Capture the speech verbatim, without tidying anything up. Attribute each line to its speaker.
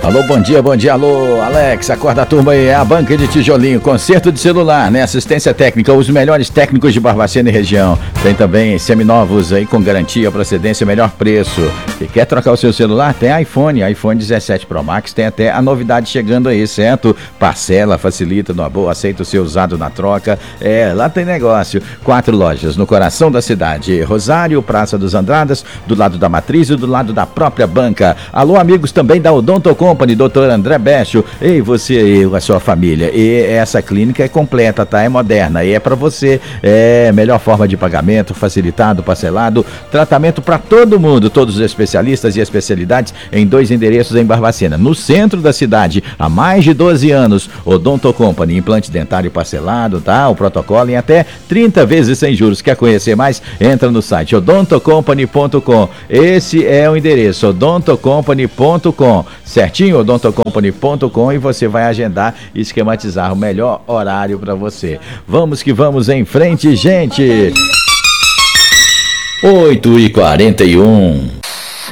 Speaker 1: Alô, bom dia, bom dia, alô, Alex, acorda a turma aí, é a Banca de Tijolinho, conserto de celular, né, assistência técnica, os melhores técnicos de Barbacena e região, tem também seminovos aí com garantia, procedência, melhor preço, e quer trocar o seu celular? Tem iPhone, iPhone dezessete Pro Max, tem até a novidade chegando aí, certo? Parcela, facilita, numa boa, aceita o seu usado na troca, é, lá tem negócio, quatro lojas no coração da cidade, Rosário, Praça dos Andradas, do lado da Matriz e do lado da própria banca. Alô, amigos também da Odonto Company, doutor André Becho, ei, você e a sua família, e essa clínica é completa, tá? É moderna, e é pra você, é melhor forma de pagamento, facilitado, parcelado, tratamento pra todo mundo, todos os especialistas e especialidades em dois endereços em Barbacena, no centro da cidade, há mais de doze anos, Odonto Company, implante dentário parcelado, tá? O protocolo em até trinta vezes sem juros. Quer conhecer mais? Entra no site odonto company ponto com. Esse é o endereço, odonto company ponto com, certinho, odonto company ponto com, e você vai agendar e esquematizar o melhor horário para você. Vamos que vamos em frente, gente. oito e quarenta e um.